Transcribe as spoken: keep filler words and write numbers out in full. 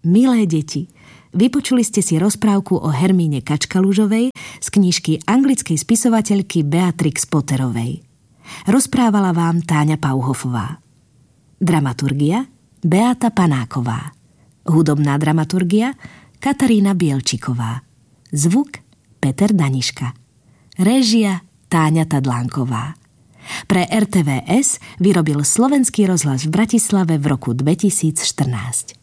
Milé deti, vypočuli ste si rozprávku o Hermíne Kačkalužovej z knižky anglickej spisovateľky Beatrix Potterovej. Rozprávala vám Táňa Pauhofová. Dramaturgia Beata Panáková. Hudobná dramaturgia Katarína Bielčiková. Zvuk Peter Daniška. Réžia Táňa Tadlánková. Pre er té vé es vyrobil Slovenský rozhlas v Bratislave v roku dvetisícštrnásť.